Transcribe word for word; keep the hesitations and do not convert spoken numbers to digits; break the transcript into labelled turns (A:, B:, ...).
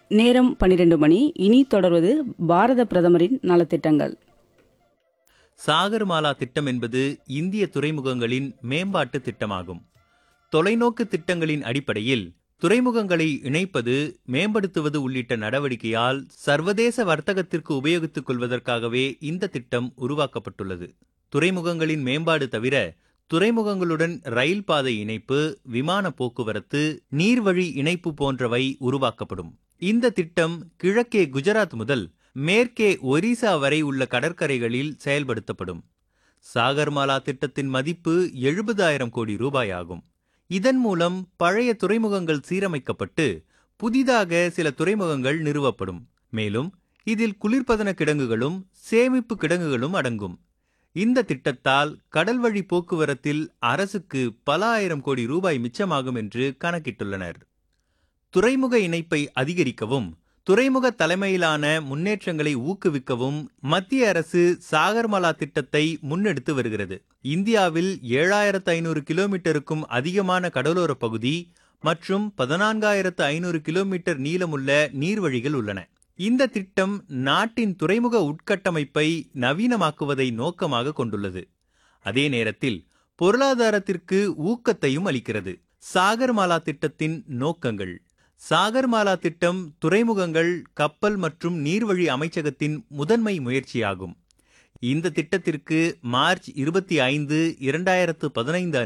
A: நேரம் பன்னிரண்டு மணி. இனி தொடர்வது பாரத பிரதமரின் நலத்திட்டங்கள்.
B: சாகர்மாலா திட்டம் என்பது இந்திய துறைமுகங்களின் மேம்பாட்டு திட்டமாகும். தொலைநோக்கு திட்டங்களின் அடிப்படையில் துறைமுகங்களை இணைப்பது, மேம்படுத்துவது உள்ளிட்ட நடவடிக்கையால் சர்வதேச வர்த்தகத்திற்கு உபயோகித்துக் கொள்வதற்காகவே இந்த திட்டம் உருவாக்கப்பட்டுள்ளது. துறைமுகங்களின் மேம்பாடு தவிர துறைமுகங்களுடன் ரயில் பாதை இணைப்பு, விமான போக்குவரத்து, நீர்வழி இணைப்பு போன்றவை உருவாக்கப்படும். இந்த திட்டம் கிழக்கே குஜராத் முதல் மேற்கே ஒரிசா வரை உள்ள கடற்கரைகளில் செயல்படுத்தப்படும். சாகர்மாலா திட்டத்தின் மதிப்பு எழுபதாயிரம் கோடி ரூபாய் ஆகும். இதன் மூலம் பழைய துறைமுகங்கள் சீரமைக்கப்பட்டு புதிதாக சில துறைமுகங்கள் நிறுவப்படும். மேலும் இதில் குளிர்பதன கிடங்குகளும் சேமிப்பு கிடங்குகளும் அடங்கும். இந்த திட்டத்தால் கடல்வழி போக்குவரத்தில் அரசுக்கு பல ஆயிரம் கோடி ரூபாய் மிச்சமாகும் என்று கணக்கிட்டுள்ளனர். துறைமுக இணைப்பை அதிகரிக்கவும் துறைமுக தலைமையிலான முன்னேற்றங்களை ஊக்குவிக்கவும் மத்திய அரசு சாகர்மாலா திட்டத்தை முன்னெடுத்து வருகிறது. இந்தியாவில் ஏழாயிரத்து ஐநூறு கிலோமீட்டருக்கும் அதிகமான கடலோர பகுதி மற்றும் பதினான்காயிரத்து ஐநூறு கிலோமீட்டர் நீளமுள்ள நீர்வழிகள் உள்ளன. இந்த திட்டம் நாட்டின் துறைமுக உட்கட்டமைப்பை நவீனமாக்குவதை நோக்கமாக கொண்டுள்ளது. அதே நேரத்தில் பொருளாதாரத்திற்கு ஊக்கத்தையும் அளிக்கிறது. சாகர்மாலா திட்டத்தின் நோக்கங்கள். சாகர்மாலா திட்டம் துறைமுகங்கள், கப்பல் மற்றும் நீர்வழி அமைச்சகத்தின் முதன்மை முயற்சியாகும். இந்த திட்டத்திற்கு மார்ச் இருபத்தி ஐந்து இரண்டாயிரத்து பதினைந்து